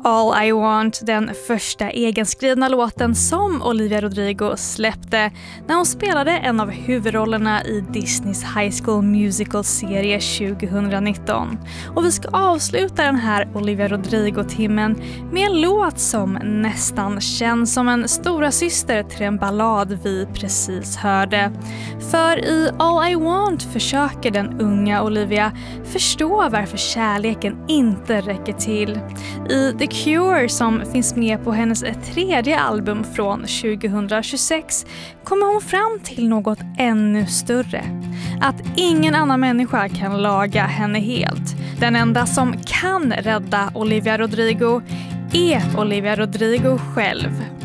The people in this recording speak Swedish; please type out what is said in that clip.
All I Want, den första egenskrivna låten som Olivia Rodrigo släppte när hon spelade en av huvudrollerna i Disneys High School Musical-serie 2019. Och vi ska avsluta den här Olivia Rodrigo-timmen med en låt som nästan känns som en stora syster till en ballad vi precis hörde. För i All I Want försöker den unga Olivia förstå varför kärleken inte räcker till. I The Cure, som finns med på hennes tredje album från 2026, kommer hon fram till något ännu större. Att ingen annan människa kan laga henne helt. Den enda som kan rädda Olivia Rodrigo är Olivia Rodrigo själv.